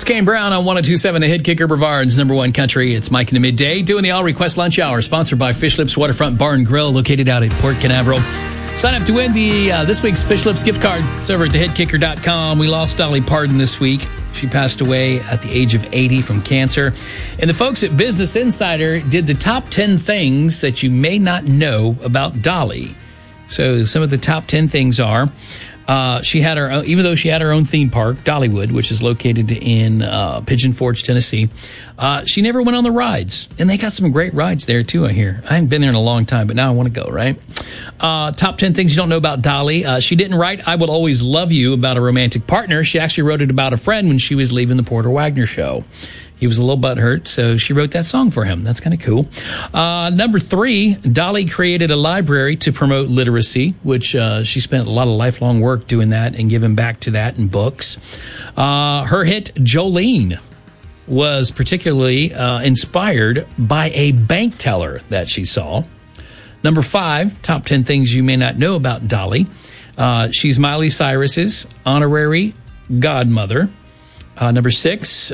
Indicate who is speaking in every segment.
Speaker 1: Kane Brown on 102.7, the hit kicker, Brevard's number one country. It's Mike in the Midday, doing the all-request lunch hour, sponsored by Fish Lips Waterfront Bar and Grill, located out at Port Canaveral. Sign up to win the this week's Fish Lips gift card. It's over at thehitkicker.com. We lost Dolly Parton this week. She passed away at the age of 80 from cancer. And the folks at Business Insider did the top 10 things that you may not know about Dolly. So some of the top 10 things are... she had her own, even though she had her own theme park, Dollywood, which is located in Pigeon Forge, Tennessee. She never went on the rides, and they got some great rides there too. I hear. I haven't been there in a long time, but now I want to go. Right? Top 10 things you don't know about Dolly. She didn't write "I Will Always Love You" about a romantic partner. She actually wrote it about a friend when she was leaving the Porter Wagner show. He was a little butthurt, so she wrote that song for him. That's kind of cool. Number 3, Dolly created a library to promote literacy, which she spent a lot of lifelong work doing that and giving back to that in books. Her hit Jolene was particularly inspired by a bank teller that she saw. Number 5, top 10 things you may not know about Dolly. She's Miley Cyrus's honorary godmother. Number 6,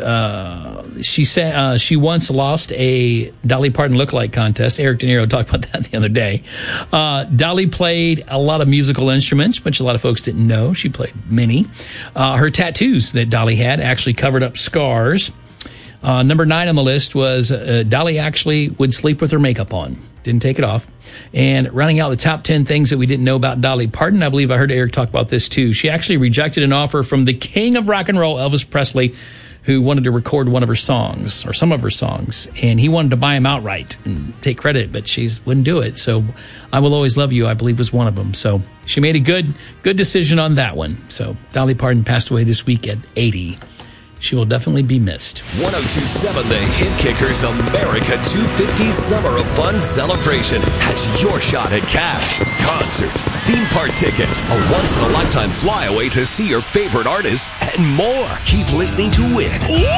Speaker 1: she said she once lost a Dolly Parton lookalike contest. Eric De Niro talked about that the other day. Dolly played a lot of musical instruments, which a lot of folks didn't know. She played many. Her tattoos that Dolly had actually covered up scars. Number 9 on the list was Dolly actually would sleep with her makeup on. Didn't take it off. And rounding out the top 10 things that we didn't know about Dolly Parton, I believe I heard Eric talk about this too. She actually rejected an offer from the king of rock and roll, Elvis Presley, who wanted to record one of her songs or some of her songs. And he wanted to buy him outright and take credit, but she wouldn't do it. So "I Will Always Love You," I believe, was one of them. So she made a good decision on that one. So Dolly Parton passed away this week at 80. She will definitely be missed.
Speaker 2: 102.7 The Hit Kickers America 250 Summer of Fun Celebration has your shot at cash, concerts, theme park tickets, a once-in-a-lifetime flyaway to see your favorite artists, and more. Keep listening to win.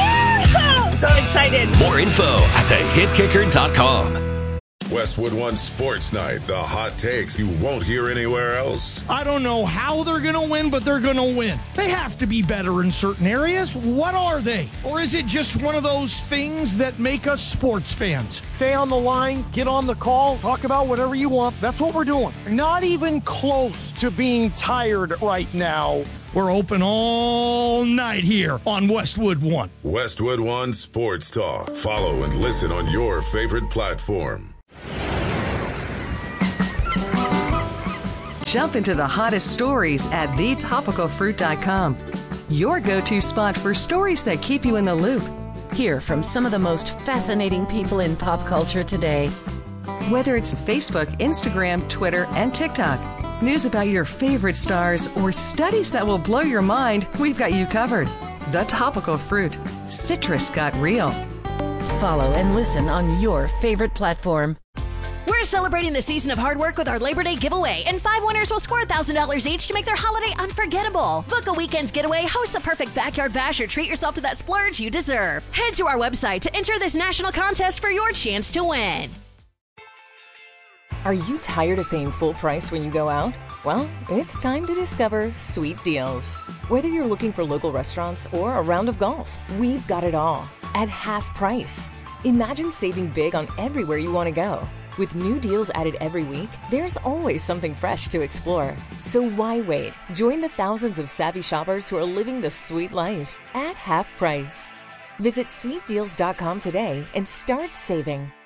Speaker 3: Yeah! So excited.
Speaker 2: More info at thehitkicker.com.
Speaker 4: Westwood One Sports Night, the hot takes you won't hear anywhere else.
Speaker 5: I don't know how they're going to win, but they're going to win. They have to be better in certain areas. What are they? Or is it just one of those things that make us sports fans? Stay on the line, get on the call, talk about whatever you want. That's what we're doing. Not even close to being tired right now. We're open all night here on Westwood One.
Speaker 4: Westwood One Sports Talk. Follow and listen on your favorite platform.
Speaker 6: Jump into the hottest stories at thetopicalfruit.com. Your go-to spot for stories that keep you in the loop.
Speaker 7: Hear from some of the most fascinating people in pop culture today.
Speaker 6: Whether it's Facebook, Instagram, Twitter, and TikTok, news about your favorite stars, or studies that will blow your mind, we've got you covered. The Topical Fruit. Citrus got real.
Speaker 7: Follow and listen on your favorite platform.
Speaker 8: We're celebrating the season of hard work with our Labor Day giveaway, and 5 winners will score $1,000 each to make their holiday unforgettable. Book a weekend's getaway, host a perfect backyard bash, or treat yourself to that splurge you deserve. Head to our website to enter this national contest for your chance to win.
Speaker 9: Are you tired of paying full price when you go out? Well, it's time to discover Sweet Deals. Whether you're looking for local restaurants or a round of golf, we've got it all at half price. Imagine saving big on everywhere you want to go. With new deals added every week, there's always something fresh to explore. So why wait? Join the thousands of savvy shoppers who are living the sweet life at half price. Visit sweetdeals.com today and start saving.